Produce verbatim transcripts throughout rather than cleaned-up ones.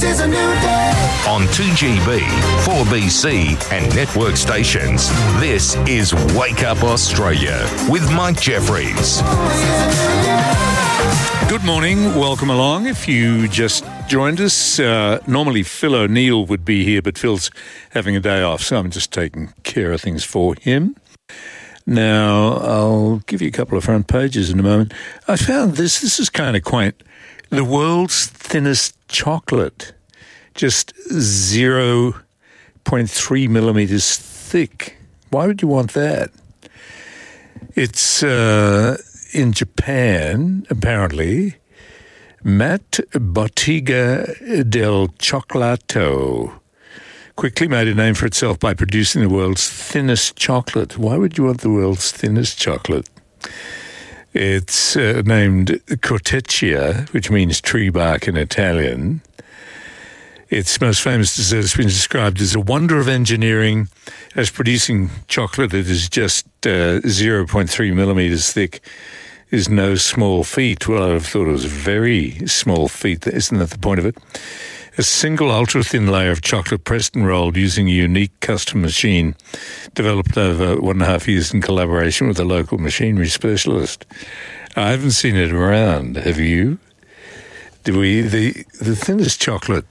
There's a new day. On two G B, four B C and network stations, this is Wake Up Australia with Mike Jeffries. Good morning, welcome along. If you just joined us, uh, normally Phil O'Neill would be here, but Phil's having a day off, so I'm just taking care of things for him. Now, I'll give you a couple of front pages in a moment. I found this, this is kind of quaint. The world's thinnest chocolate, just zero point three millimeters thick. Why would you want that? It's uh, in Japan, apparently. Matt Bottega del Cioccolato quickly made a name for itself by producing the world's thinnest chocolate. Why would you want the world's thinnest chocolate? It's uh, named Corteccia, which means tree bark in Italian. Its most famous dessert has been described as a wonder of engineering, as producing chocolate that is just uh, zero point three millimeters thick is no small feat. Well, I would have thought it was a very small feat. Isn't that the point of it? A single ultra-thin layer of chocolate pressed and rolled using a unique custom machine developed over one and a half years in collaboration with a local machinery specialist. I haven't seen it around. Have you? Do we? The, the thinnest chocolate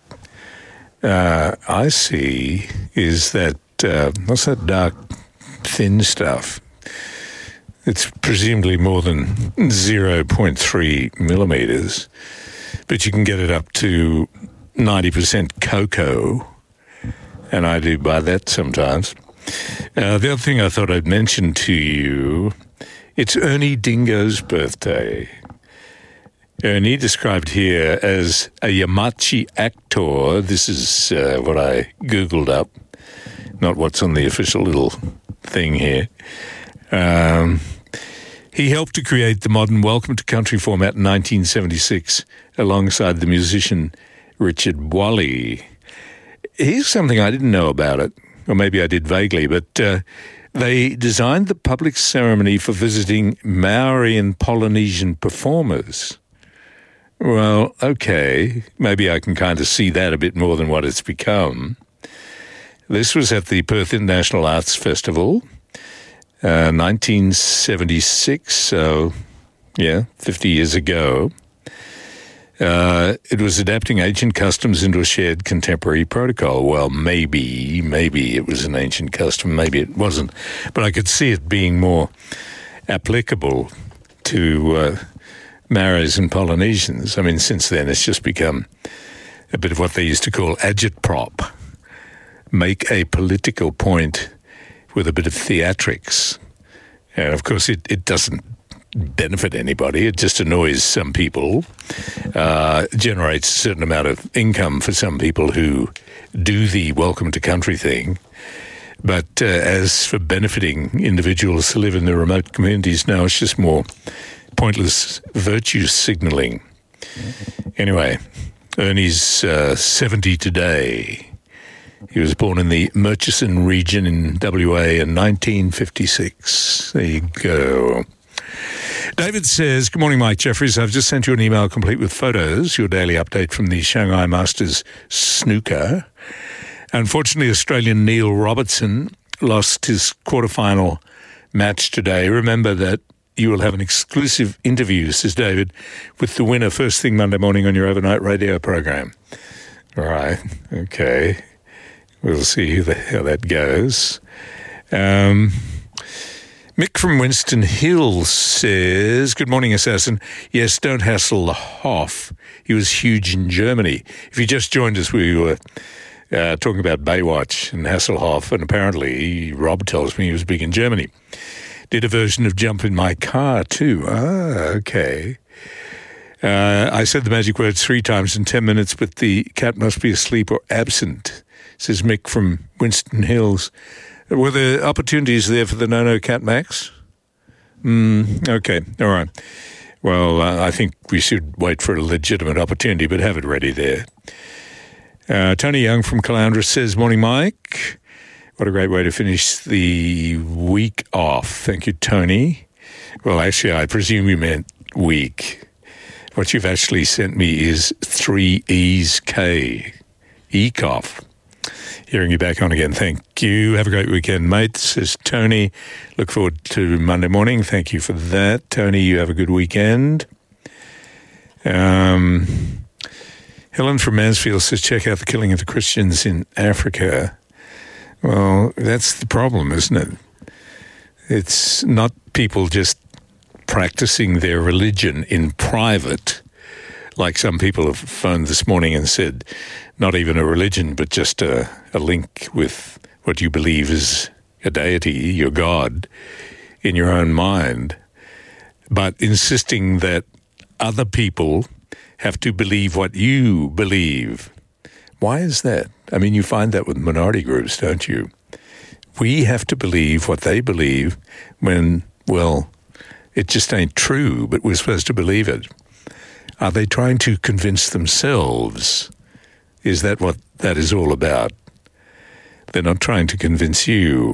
uh, I see is that, uh, what's that dark, thin stuff? It's presumably more than zero point three millimeters, but you can get it up to ninety percent cocoa, and I do buy that sometimes. Uh, the other thing I thought I'd mention to you, it's Ernie Dingo's birthday. Ernie, described here as a Yamachi actor. This is uh, what I Googled up, not what's on the official little thing here. Um, he helped to create the modern Welcome to Country format in nineteen seventy-six alongside the musician Richard Wally. Here's something I didn't know about it, or maybe I did vaguely, but uh, they designed the public ceremony for visiting Maori and Polynesian performers. Well, okay, maybe I can kind of see that a bit more than what it's become. This was at the Perth International Arts Festival, uh, nineteen seventy-six, so, yeah, fifty years ago. Uh, it was adapting ancient customs into a shared contemporary protocol. Well, maybe, maybe it was an ancient custom, maybe it wasn't. But I could see it being more applicable to uh, Maoris and Polynesians. I mean, since then it's just become a bit of what they used to call agitprop. Make a political point with a bit of theatrics. And, of course, it, it doesn't benefit anybody. It just annoys some people, uh, generates a certain amount of income for some people who do the Welcome to Country thing. But uh, as for benefiting individuals who live in the remote communities, now it's just more pointless virtue signalling. Anyway, Ernie's uh, seventy today. He was born in the Murchison region in W A in nineteen fifty-six. There you go. David says, good morning, Mike Jeffries. I've just sent you an email complete with photos, your daily update from the Shanghai Masters snooker. Unfortunately, Australian Neil Robertson lost his quarterfinal match today. Remember that you will have an exclusive interview, says David, with the winner first thing Monday morning on your overnight radio program. All right, okay. We'll see how, the, how that goes. Um... Mick from Winston Hills says, good morning, Assassin. Yes, don't hassle the Hoff. He was huge in Germany. If you just joined us, we were uh, talking about Baywatch and Hasselhoff, and apparently Rob tells me he was big in Germany. Did a version of Jump in My Car too. Ah, okay. Uh, I said the magic words three times in ten minutes, but the cat must be asleep or absent, says Mick from Winston Hills. Were there opportunities there for the No-No Cat Max? Mm, okay, all right. Well, uh, I think we should wait for a legitimate opportunity, but have it ready there. Uh, Tony Young from Caloundra says, morning, Mike. What a great way to finish the week off. Thank you, Tony. Well, actually, I presume you meant week. What you've actually sent me is three E's K. Ecoff. Hearing you back on again. Thank you. Have a great weekend, mate. Says Tony. Look forward to Monday morning. Thank you for that. Tony, you have a good weekend. Um, Helen from Mansfield says, check out the killing of the Christians in Africa. Well, that's the problem, isn't it? It's not people just practicing their religion in private, like some people have phoned this morning and said, not even a religion, but just a, a link with what you believe is a deity, your God, in your own mind, but insisting that other people have to believe what you believe. Why is that? I mean, you find that with minority groups, don't you? We have to believe what they believe when, well, it just ain't true, but we're supposed to believe it. Are they trying to convince themselves? Is that what that is all about? They're not trying to convince you.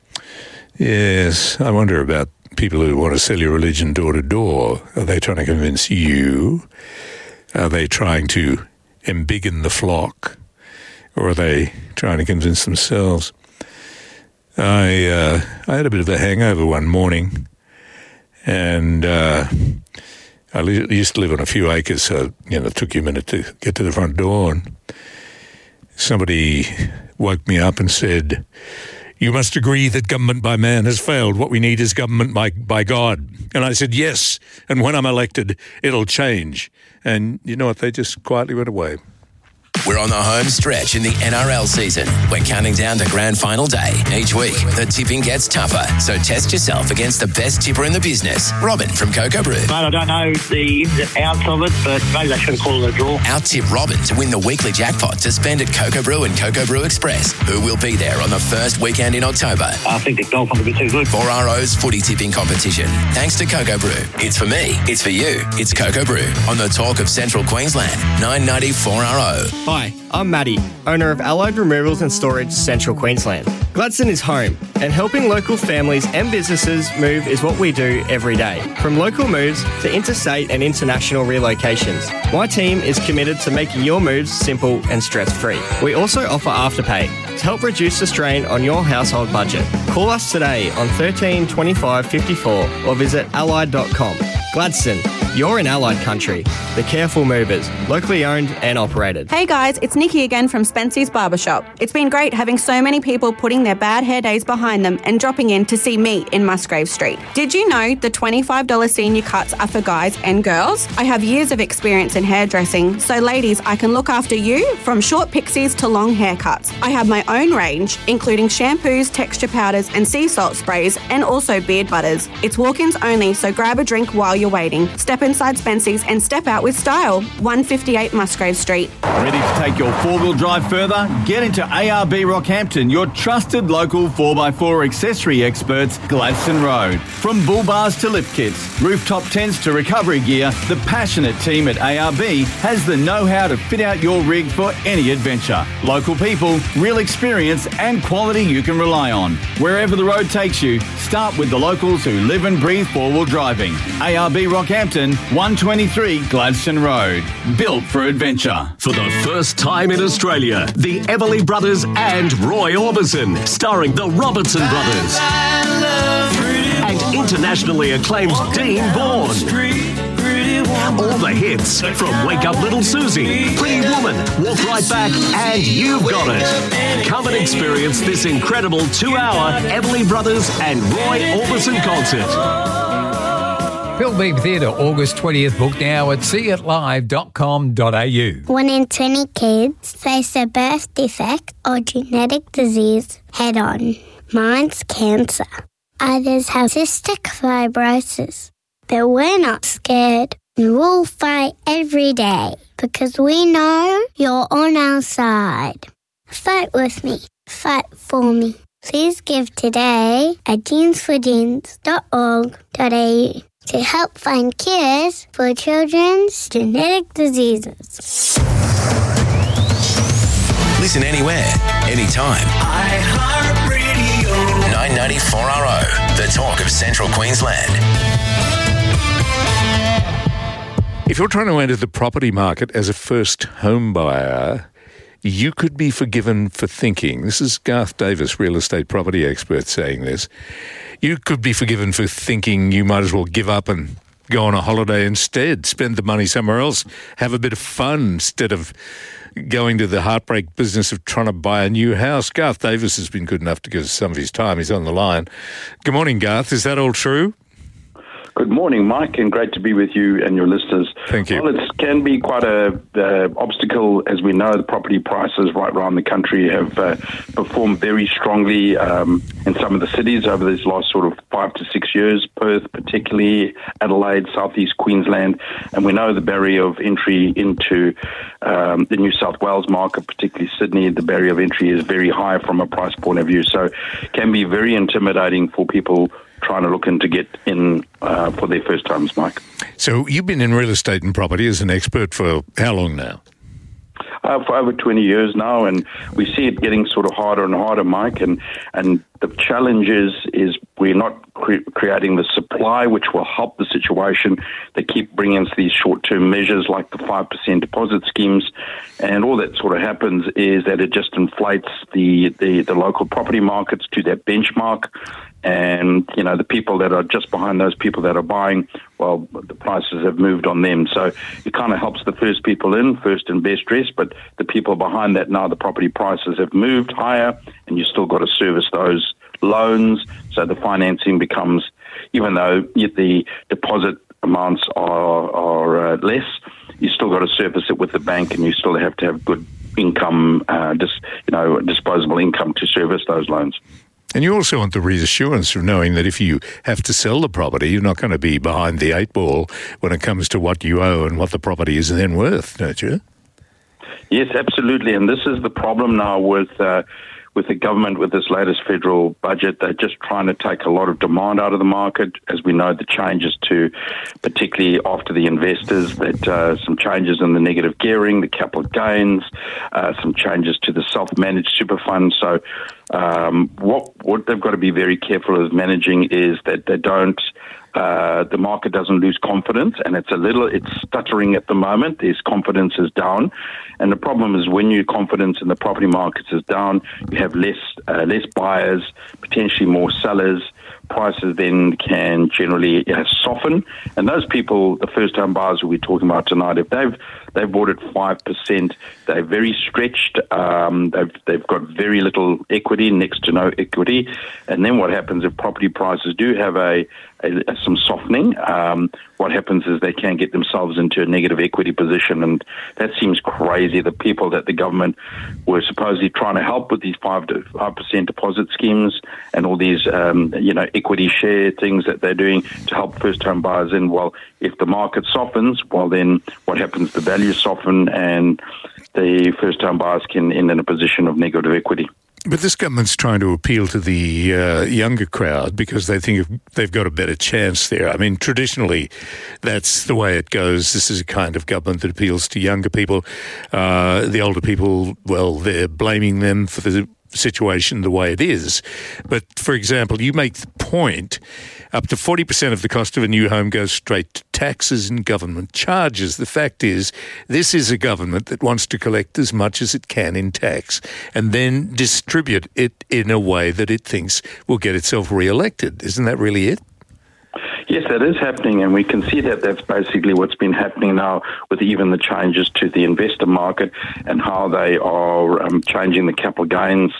Yes, I wonder about people who want to sell your religion door to door. Are they trying to convince you? Are they trying to embiggen the flock? Or are they trying to convince themselves? I uh, I had a bit of a hangover one morning, and uh, I used to live on a few acres, so you know, it took you a minute to get to the front door, and somebody woke me up and said, "You must agree that government by man has failed. What we need is government by, by God." And I said, yes, and when I'm elected, it'll change. And you know what? They just quietly went away. We're on the home stretch in the N R L season. We're counting down to grand final day. Each week, the tipping gets tougher. So test yourself against the best tipper in the business, Robin from Cocoa Brew. Mate, I don't know the ins and outs of it, but maybe they should have called it a draw. Out-tip Robin to win the weekly jackpot to spend at Cocoa Brew and Cocoa Brew Express, who will be there on the first weekend in October. I think the Dolphins will be too good. four R O's footy tipping competition. Thanks to Cocoa Brew. It's for me. It's for you. It's Cocoa Brew on the talk of Central Queensland. nine ninety four R O. Hi, I'm Maddie, owner of Allied Removals and Storage, Central Queensland. Gladstone is home, and helping local families and businesses move is what we do every day. From local moves to interstate and international relocations, my team is committed to making your moves simple and stress-free. We also offer Afterpay to help reduce the strain on your household budget. Call us today on thirteen twenty-five fifty-four or visit allied dot com. Gladstone, you're in Allied country. The Careful Movers, locally owned and operated. Hey guys, it's Nikki again from Spency's Barbershop. It's been great having so many people putting their bad hair days behind them and dropping in to see me in Musgrave Street. Did you know the twenty-five dollars senior cuts are for guys and girls? I have years of experience in hairdressing, so ladies, I can look after you from short pixies to long haircuts. I have my own range, including shampoos, texture powders and sea salt sprays, and also beard butters. It's walk-ins only, so grab a drink while you're waiting. Step inside Spency's and step out with style. one fifty-eight Musgrave Street. Ready to take your four-wheel drive further? Get into A R B Rockhampton, your trusted local four by four accessory experts, Gladstone Road. From bull bars to lift kits, rooftop tents to recovery gear, the passionate team at A R B has the know-how to fit out your rig for any adventure. Local people, real experience and quality you can rely on. Wherever the road takes you, start with the locals who live and breathe four-wheel driving. A R B Rockhampton, one twenty-three Gladstone Road. Built for adventure. For the first time in Australia, the Everly Brothers and Roy Orbison, starring the Robertson Brothers. And internationally acclaimed Dean Vaughan. All the hits from Wake Up Little Susie, Pretty Woman, Walk Right Back, and You've Got It. Come and experience this incredible two-hour Everly Brothers and Roy Orbison concert. Philbeam Theatre, August twentieth. Book now at see it live dot com dot a u. One in twenty kids face a birth defect or genetic disease head on. Mine's cancer. Others have cystic fibrosis. But we're not scared. We'll fight every day because we know you're on our side. Fight with me. Fight for me. Please give today at jeans for jeans dot org dot a u. to help find cures for children's genetic diseases. Listen anywhere, anytime. iHeartRadio. nine ninety-four R O, the talk of Central Queensland. If you're trying to enter the property market as a first home buyer, you could be forgiven for thinking, this is Garth Davis, real estate property expert, saying this, you could be forgiven for thinking you might as well give up and go on a holiday instead, spend the money somewhere else, have a bit of fun instead of going to the heartbreak business of trying to buy a new house. Garth Davis has been good enough to give us some of his time. He's on the line. Good morning, Garth. Is that all true? Good morning, Mike, and great to be with you and your listeners. Thank you. Well, it can be quite a uh, obstacle. As we know, the property prices right around the country have uh, performed very strongly um, in some of the cities over these last sort of five to six years, Perth particularly, Adelaide, southeast Queensland, and we know the barrier of entry into um, the New South Wales market, particularly Sydney, the barrier of entry is very high from a price point of view, so it can be very intimidating for people trying to look in to get in uh, for their first times, Mike. So you've been in real estate and property as an expert for how long now? Uh, for over twenty years now, and we see it getting sort of harder and harder, Mike, and, and the challenge is, is we're not cre- creating the supply which will help the situation. They keep bringing us these short-term measures like the five percent deposit schemes, and all that sort of happens is that it just inflates the, the, the local property markets to that benchmark. And, you know, the people that are just behind those people that are buying, well, the prices have moved on them. So it kind of helps the first people in, first and best dressed, but the people behind that now, the property prices have moved higher, and you still got to service those loans. So the financing becomes, even though the deposit amounts are, are uh, less, you still got to service it with the bank, and you still have to have good income, uh, dis, you know, disposable income to service those loans. And you also want the reassurance of knowing that if you have to sell the property, you're not going to be behind the eight ball when it comes to what you owe and what the property is then worth, don't you? Yes, absolutely. And this is the problem now with uh, with the government, with this latest federal budget. They're just trying to take a lot of demand out of the market. As we know, the changes to, particularly after the investors, that uh, some changes in the negative gearing, the capital gains, uh, some changes to the self-managed super fund. So um, what, what they've got to be very careful of managing is that they don't Uh, the market doesn't lose confidence, and it's a little, it's stuttering at the moment. There's confidence is down, and the problem is when your confidence in the property markets is down, you have less uh, less buyers, potentially more sellers. Prices then can generally uh, soften, and those people, the first-time buyers we're talking about tonight, if they've they've bought at five percent, they're very stretched. Um, they've they've got very little equity, next to no equity, and then what happens if property prices do have a, a, a some softening? Um, what happens is they can get themselves into a negative equity position, and that seems crazy. The people that the government were supposedly trying to help with these five to five percent deposit schemes and all these, um, you know, equity share things that they're doing to help first-time buyers in. Well, if the market softens, well, then what happens? The values soften, and the first-time buyers can end in a position of negative equity. But this government's trying to appeal to the uh, younger crowd because they think they've got a better chance there. I mean, traditionally, that's the way it goes. This is a kind of government that appeals to younger people. Uh, the older people, well, they're blaming them for the situation the way it is. But, for example, you make the point, up to forty percent of the cost of a new home goes straight to taxes and government charges. The fact is, this is a government that wants to collect as much as it can in tax and then distribute it in a way that it thinks will get itself re-elected. Isn't that really it? Yes, that is happening, and we can see that that's basically what's been happening now with even the changes to the investor market and how they are um, changing the capital gains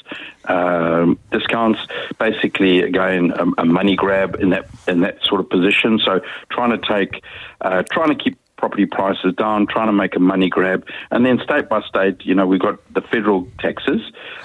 um, discounts. Basically, again, a, a money grab in that in that sort of position. So trying to take, uh, trying to keep property prices down, trying to make a money grab, and then state by state, you know, we've got the federal taxes,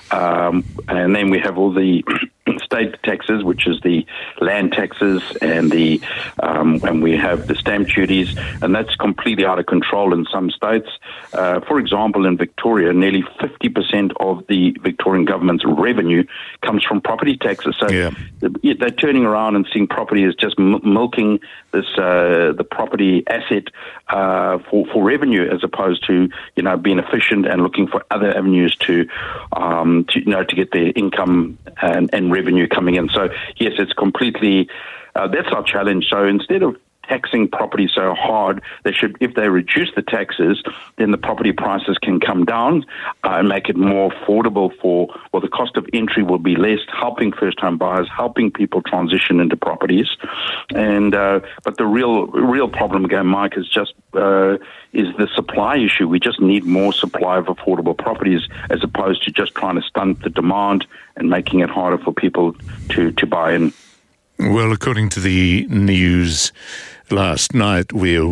um, and then we have all the state taxes, which is the land taxes, and the um, and we have the stamp duties, and that's completely out of control in some states. Uh, for example, in Victoria, nearly fifty percent of the Victorian government's revenue comes from property taxes. So yeah. they're turning around and seeing property as just m- milking this uh, the property asset uh, for for revenue, as opposed to, you know, being efficient and looking for other avenues to um, to you know to get their income and, and revenue coming in. So yes, it's completely uh, that's our challenge. So instead of taxing property so hard. They should, if they reduce the taxes, then the property prices can come down uh, and make it more affordable for, well, the cost of entry will be less, helping first-home buyers, helping people transition into properties. And uh, but the real real problem again, Mike, is just uh, is the supply issue. We just need more supply of affordable properties as opposed to just trying to stunt the demand and making it harder for people to, to buy in. Well, according to the news last night, we're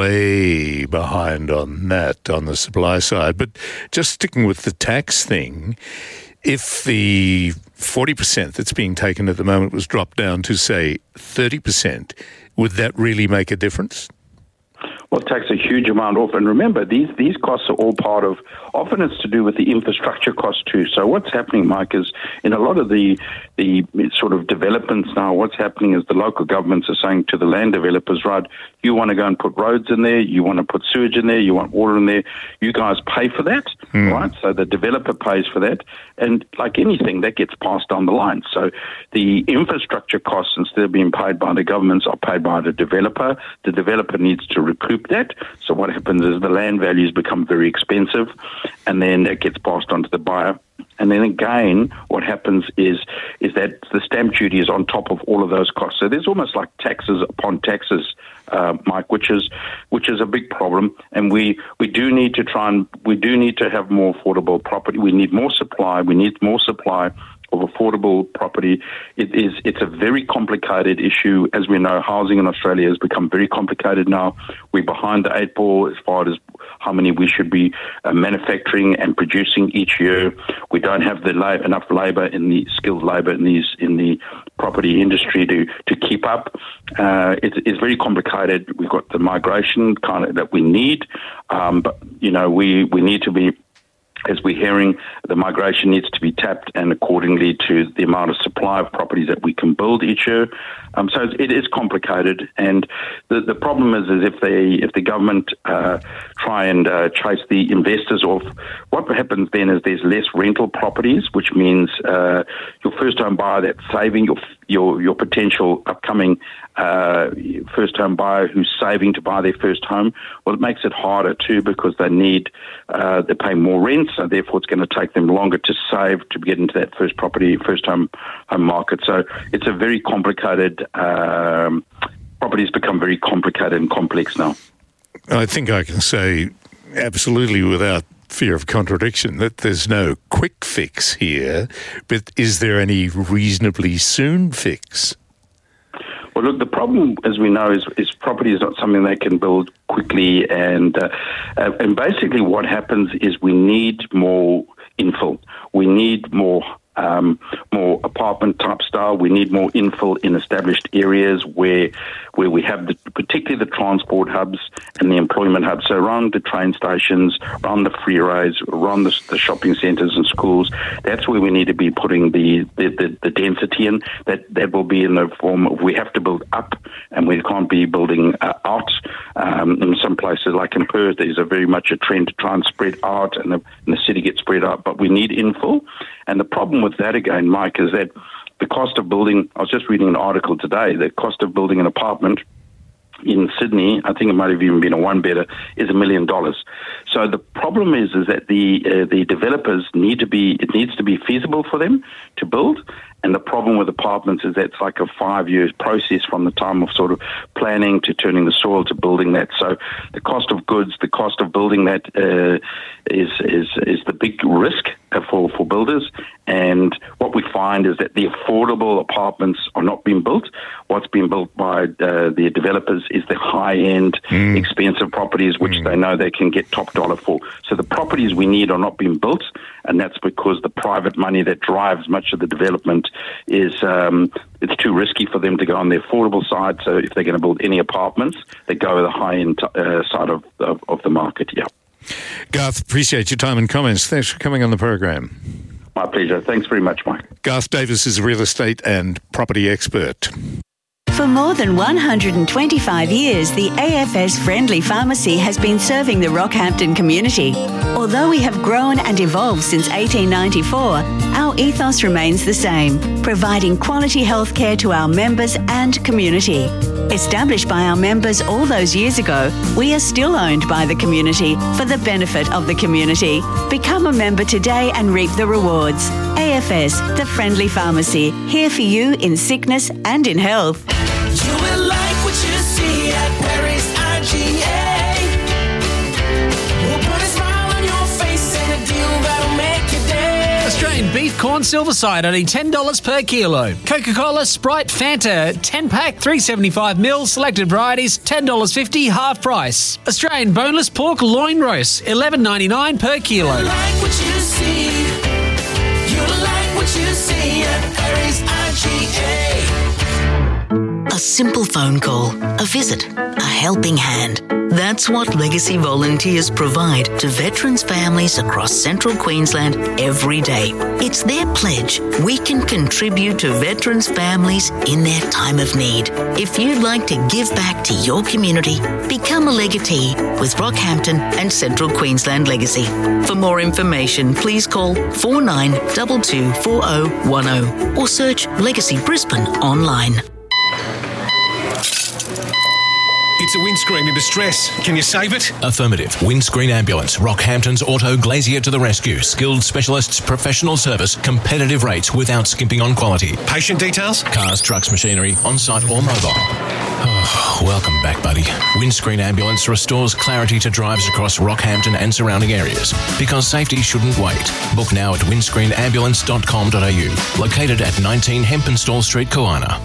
way behind on that, on the supply side. But just sticking with the tax thing, if the forty percent that's being taken at the moment was dropped down to, say, thirty percent, would that really make a difference? Well, it takes a huge amount off. And remember, these, these costs are all part of, often it's to do with the infrastructure costs too. So what's happening, Mike, is in a lot of the the sort of developments now, what's happening is the local governments are saying to the land developers, right, you want to go and put roads in there, you want to put sewage in there, you want water in there, you guys pay for that, mm. right? So the developer pays for that. And like anything, that gets passed down the line. So the infrastructure costs, instead of being paid by the governments, are paid by the developer. The developer needs to recoup that. So what happens is the land values become very expensive, and then that gets passed on to the buyer. And then again, what happens is is that the stamp duty is on top of all of those costs. So there's almost like taxes upon taxes, uh, Mike, which is which is a big problem. And we, we do need to try and we do need to have more affordable property. We need more supply. We need more supply of affordable property. It is it's a very complicated issue. As we know, housing in Australia has become very complicated now. We're behind the eight ball as far as how many we should be uh, manufacturing and producing each year. We don't have the la- enough labour in the skilled labour in these in the property industry to to keep up. Uh, it, it's very complicated. We've got the migration kind of that we need, um, but you know we we need to be. As we're hearing, the migration needs to be tapped and accordingly to the amount of supply of properties that we can build each year. Um, so it is complicated, and the, the problem is, is if they if the government uh, try and uh, chase the investors off, what happens then is there's less rental properties, which means uh, your first home buyer that's saving, your your your potential upcoming uh, first home buyer who's saving to buy their first home. Well, it makes it harder too because they need uh, they pay more rent. So therefore, it's going to take them longer to save to get into that first property, first home home market. So it's a very complicated. Um, properties become very complicated and complex now. I think I can say absolutely without fear of contradiction that there's no quick fix here. But is there any reasonably soon fix? Well, look, the problem, as we know, is, is property is not something they can build quickly. And uh, uh, and basically what happens is we need more infill. We need more um, more apartment type style. We need more infill in established areas where where we have the, particularly the transport hubs and the employment hubs. So around the train stations, around the freeways, around the, the shopping centres and schools. That's where we need to be putting the, the, the, the density in. That that will be in the form of we have to build up and we can't be building uh, out. Um, in some places like in Perth, there's a very much a trend to try and spread out and the, and the city gets spread out. But we need infill. And the problem with that again, Mike, is that the cost of building, I was just reading an article today, the cost of building an apartment in Sydney, I think it might have even been a one-bedder, is a million dollars. So the problem is is that the uh, the developers need to be, it needs to be feasible for them to build. And the problem with apartments is that it's like a five-year process from the time of sort of planning to turning the soil to building that. So the cost of goods, the cost of building that uh, is is is the big risk for, for builders. And what we find is that the affordable apartments are not being built. What's being built by uh, the developers is the high-end, mm. expensive properties, which mm. they know they can get top dollar for. So the properties we need are not being built, and that's because the private money that drives much of the development is um, it's too risky for them to go on the affordable side. So if they're going to build any apartments, they go the high-end uh, side of, of, of the market, yeah. Garth, appreciate your time and comments. Thanks for coming on the program. My pleasure. Thanks very much, Mike. Garth Davis is a real estate and property expert. For more than one hundred twenty-five years, the A F S Friendly Pharmacy has been serving the Rockhampton community. Although we have grown and evolved since eighteen ninety-four, our ethos remains the same, providing quality healthcare to our members and community. Established by our members all those years ago, we are still owned by the community for the benefit of the community. Become a member today and reap the rewards. A F S, the Friendly Pharmacy, here for you in sickness and in health. You will like what you see at Perry's I G A. We'll put a smile on your face and a deal that'll make your day. Australian beef corn silver side only ten dollars per kilo. Coca-Cola, Sprite, Fanta, ten pack, three seventy-five mil, selected varieties, ten dollars fifty, half price. Australian boneless pork loin roast, eleven ninety-nine per kilo. You like what you see. You like what you see at Perry's I G A. A simple phone call, a visit, a helping hand. That's what Legacy volunteers provide to veterans' families across central Queensland every day. It's their pledge we can contribute to veterans' families in their time of need. If you'd like to give back to your community, become a legatee with Rockhampton and Central Queensland Legacy. For more information, please call four nine two two four oh one oh or search Legacy Brisbane online. It's a windscreen in distress. Can you save it? Affirmative. Windscreen Ambulance. Rockhampton's Auto Glazier to the rescue. Skilled specialists, professional service, competitive rates without skimping on quality. Patient details? Cars, trucks, machinery, on-site or mobile. Oh, welcome back, buddy. Windscreen Ambulance restores clarity to drives across Rockhampton and surrounding areas. Because safety shouldn't wait. Book now at windscreen ambulance dot com dot a u. Located at nineteen Hempenstall Street, Koana.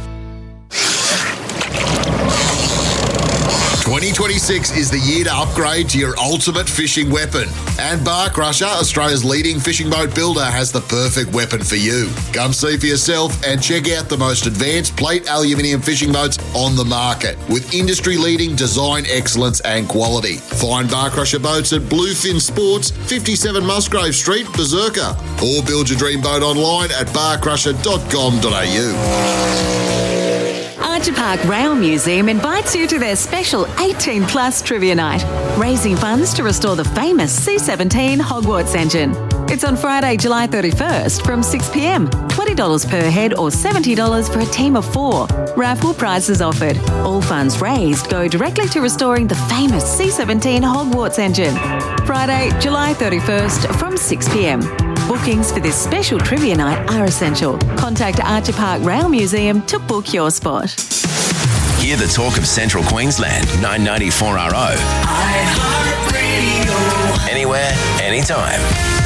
twenty twenty-six is the year to upgrade to your ultimate fishing weapon. And Bar Crusher, Australia's leading fishing boat builder, has the perfect weapon for you. Come see for yourself and check out the most advanced plate aluminium fishing boats on the market with industry-leading design excellence and quality. Find Bar Crusher boats at Bluefin Sports, fifty-seven Musgrave Street, Berserker. Or build your dream boat online at bar crusher dot com dot a u. Archer Park Rail Museum invites you to their special eighteen plus trivia night, raising funds to restore the famous C seventeen Hogwarts engine. It's on Friday, July thirty-first from six p m. twenty dollars per head or seventy dollars for a team of four. Raffle prizes offered. All funds raised go directly to restoring the famous C seventeen Hogwarts engine. Friday, July thirty-first from six p m. Bookings for this special trivia night are essential. Contact Archer Park Rail Museum to book your spot. Hear the talk of Central Queensland, nine ninety-four R O. iHeartRadio. Anywhere, anytime.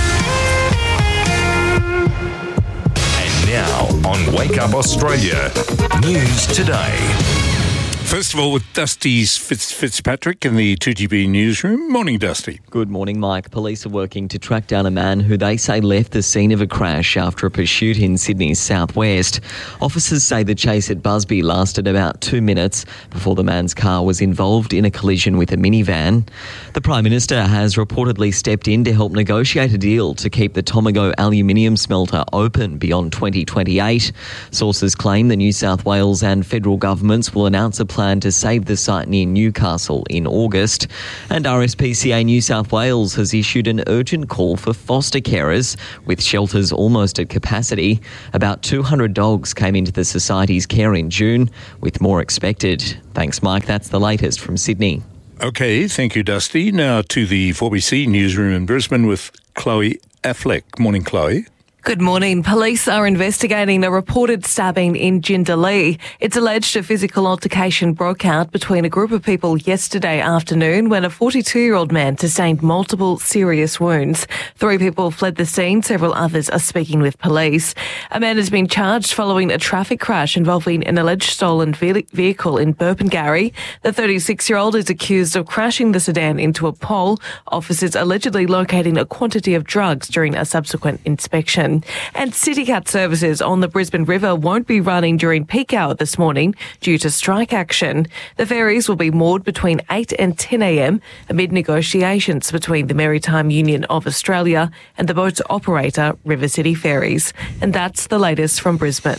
And now on Wake Up Australia, News Today. First of all, with Dusty Fitz- Fitzpatrick in the two G B newsroom. Morning, Dusty. Good morning, Mike. Police are working to track down a man who they say left the scene of a crash after a pursuit in Sydney's southwest. Officers say the chase at Busby lasted about two minutes before the man's car was involved in a collision with a minivan. The Prime Minister has reportedly stepped in to help negotiate a deal to keep the Tomago aluminium smelter open beyond twenty twenty-eight. Sources claim the New South Wales and federal governments will announce a plan to save the site near Newcastle in August. And R S P C A New South Wales has issued an urgent call for foster carers, with shelters almost at capacity. About two hundred dogs came into the Society's care in June, with more expected. Thanks, Mike. That's the latest from Sydney. Okay, thank you, Dusty. Now to the four B C newsroom in Brisbane with Chloe Affleck. Morning, Chloe. Good morning. Police are investigating a reported stabbing in Jindalee. It's alleged a physical altercation broke out between a group of people yesterday afternoon when a forty-two-year-old man sustained multiple serious wounds. Three people fled the scene. Several others are speaking with police. A man has been charged following a traffic crash involving an alleged stolen vehicle in Burpengary. The thirty-six-year-old is accused of crashing the sedan into a pole. Officers allegedly locating a quantity of drugs during a subsequent inspection. And CityCat services on the Brisbane River won't be running during peak hour this morning due to strike action. The ferries will be moored between eight and ten a m amid negotiations between the Maritime Union of Australia and the boat's operator, River City Ferries. And that's the latest from Brisbane.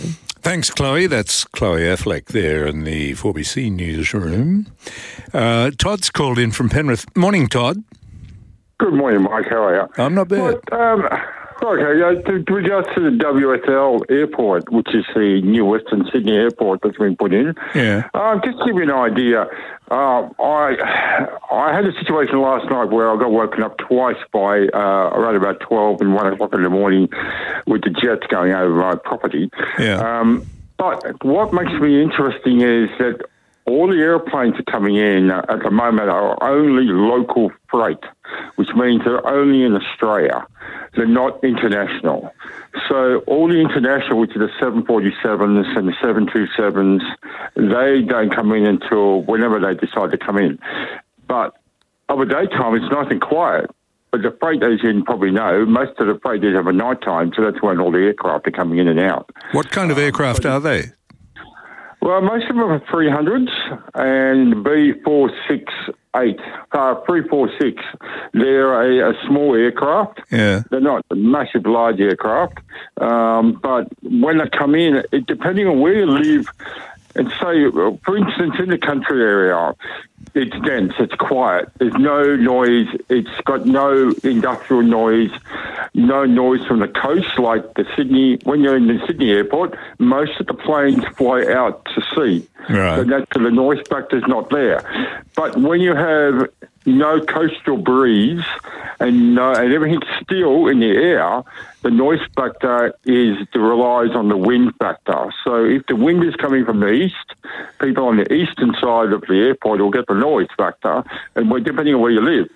Thanks, Chloe. That's Chloe Affleck there in the four B C newsroom. Uh, Todd's called in from Penrith. Morning, Todd. Good morning, Mike. How are you? I'm not bad. But, um, okay, uh, to, to adjust to the W S L airport, which is the new Western Sydney airport that's been put in. Yeah. Um, just to give you an idea, uh, I I had a situation last night where I got woken up twice by uh, around about twelve and one o'clock in the morning with the jets going over my property. Yeah. Um, but what makes me interesting is that all the airplanes are coming in at the moment are only local freight, which means they're only in Australia. They're not international. So all the international, which are the seven forty-sevens and the seven twenty-sevens, they don't come in until whenever they decide to come in. But over daytime, it's nice and quiet. But the freight, as you probably know, most of the freight is over night time, so that's when all the aircraft are coming in and out. What kind of aircraft are they? Well, most of them are three hundreds and B four sixty-eight, uh, three forty-six. They're a, a small aircraft. Yeah. They're not massive, large aircraft. Um, but when they come in, it, depending on where you live, and say, for instance, in the country area, it's dense, it's quiet, there's no noise, it's got no industrial noise, no noise from the coast like the Sydney. When you're in the Sydney airport, most of the planes fly out to sea. Right. So that's the noise factor's not there. But when you have no coastal breeze and no, and everything's still in the air, the noise factor is relies on the wind factor. So if the wind is coming from the east, people on the eastern side of the airport will get the noise factor, and we're, depending on where you live.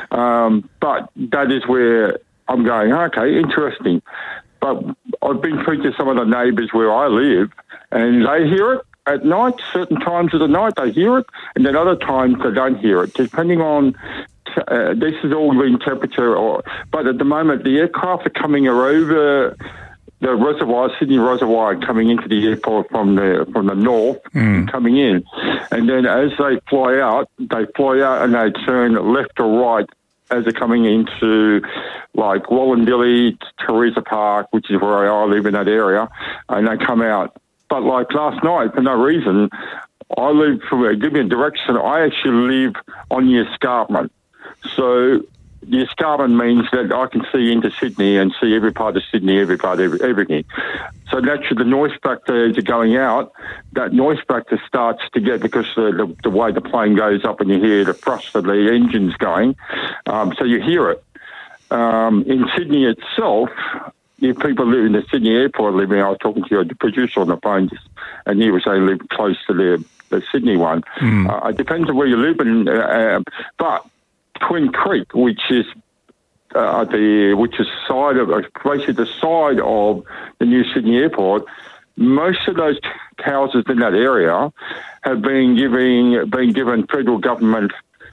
Um, but that is where I'm going, okay, interesting. But I've been speaking to some of the neighbours where I live, and they hear it at night. Certain times of the night they hear it, and then other times they don't hear it, depending on uh, this is all in temperature. Or, but at the moment, the aircraft are coming over the reservoir, Sydney Reservoir, coming into the airport from the from the north, mm. coming in, and then as they fly out, they fly out and they turn left or right as they're coming into like Wallandilly, Teresa Park, which is where I live in that area, and they come out. But like last night, for no reason, I live from, give me a direction, I actually live on the escarpment. So the escarpment means that I can see into Sydney and see every part of Sydney, every part, every, everything. So naturally, the noise factor as you're going out, that noise factor starts to get, because the, the, the way the plane goes up and you hear the thrust of the engines going, um, so you hear it. Um, in Sydney itself, if people live in the Sydney airport living, I was talking to the producer on the phone, and he was saying live close to the, the Sydney one. Mm. Uh, it depends on where you live, in, uh, but Twin Creek, which is uh, the which is side of basically the side of the new Sydney airport, most of those houses in that area have been giving been given federal government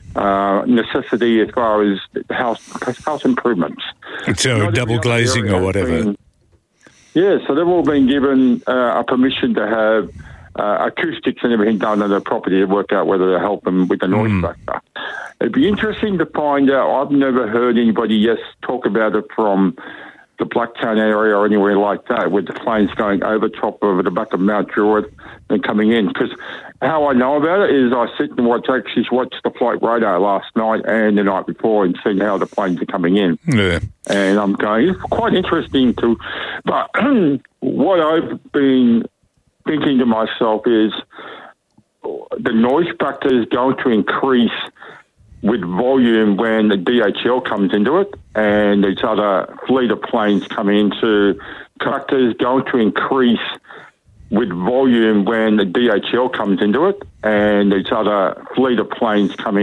uh, necessity as far as house house improvements. So double glazing or whatever. Been, yeah, so they've all been given uh, a permission to have uh, acoustics and everything done on their property to work out whether they help them with the noise mm. factor. It'd be interesting to find out. I've never heard anybody yes talk about it from the Blacktown area or anywhere like that, with the planes going over top of the back of Mount Druitt and coming in. Because how I know about it is I sit and watch, actually watch the flight radar last night and the night before and seeing how the planes are coming in. Yeah. And I'm going, it's quite interesting to, but what I've been thinking to myself is the noise factor is going to increase with volume when the D H L comes into it and these other fleet of planes coming into. Factor is going to increase with volume when the D H L comes into it and these other fleet of planes coming